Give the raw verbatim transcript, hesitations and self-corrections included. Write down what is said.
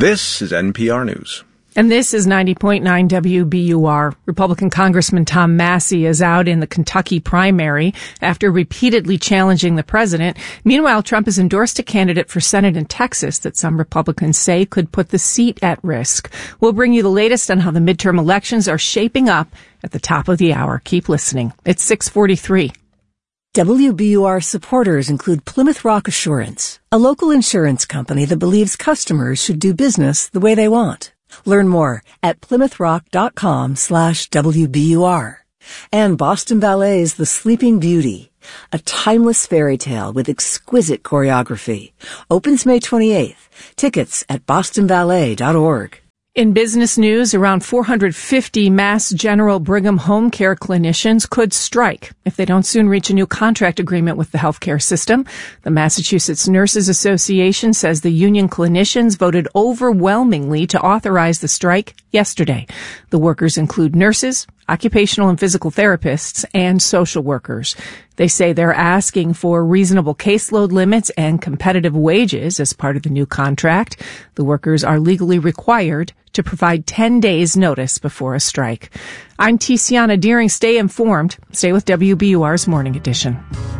This is N P R News. And this is ninety point nine W B U R. Republican Congressman Tom Massie is out in the Kentucky primary after repeatedly challenging the president. Meanwhile, Trump has endorsed a candidate for Senate in Texas that some Republicans say could put the seat at risk. We'll bring you the latest on how the midterm elections are shaping up at the top of the hour. Keep listening. It's six forty-three. W B U R supporters include Plymouth Rock Assurance, a local insurance company that believes customers should do business the way they want. Learn more at plymouthrock.com slash WBUR. And Boston Ballet's The Sleeping Beauty, a timeless fairy tale with exquisite choreography. Opens May twenty-eighth. Tickets at boston ballet dot org. In business news, around four hundred fifty Mass General Brigham home care clinicians could strike if they don't soon reach a new contract agreement with the healthcare system. The Massachusetts Nurses Association says the union clinicians voted overwhelmingly to authorize the strike yesterday. The workers include nurses, occupational and physical therapists, and social workers. They say they're asking for reasonable caseload limits and competitive wages as part of the new contract. The workers are legally required to provide ten days notice before a strike. I'm Tiziana Deering. Stay informed. Stay with W B U R's Morning Edition.